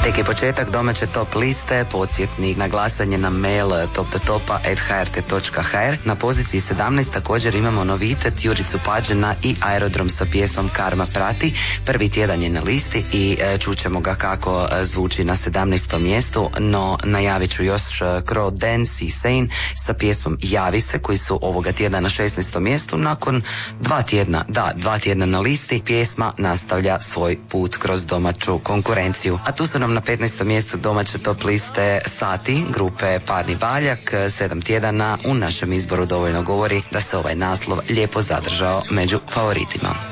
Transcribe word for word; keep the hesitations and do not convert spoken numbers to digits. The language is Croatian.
Tek je početak domaće top liste, podsjetnik na glasanje na mail top do topa at h r t točka h r. Na poziciji sedamnaest također imamo novitet Juricu Pađena i Aerodrom sa pjesmom Karma prati. Prvi tjedan je na listi i čućemo ga kako zvuči na sedamnaestom mjestu, no najavit ću još Crow Dance i Sane sa pjesmom Javi se, koji su ovoga tjedna na šesnaestom mjestu. Nakon dva tjedna, da, dva tjedna na listi, pjesma nastavlja svoj put kroz domaću konkurenciju. A tu su nam na petnaestom mjestu domaće top liste Sati, grupe Parni Baljak. Sedam tjedana u našem izboru dovoljno govori da se ovaj naslov lijepo zadržao među favoritima.